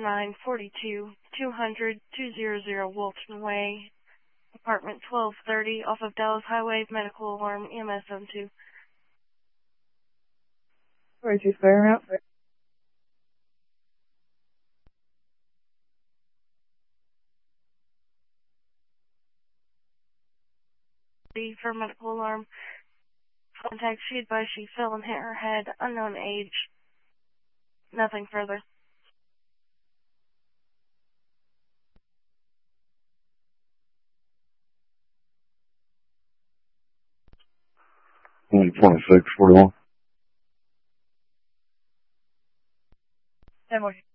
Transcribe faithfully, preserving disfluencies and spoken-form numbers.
nine four two, two hundred, two hundred Walton Way, apartment twelve thirty, off of Dallas Highway, medical alarm, E M S zone two. Where is your fire out? For medical alarm. Contact, she advised she fell and hit her head, unknown age. Nothing further. twenty-six, forty-one. ten more.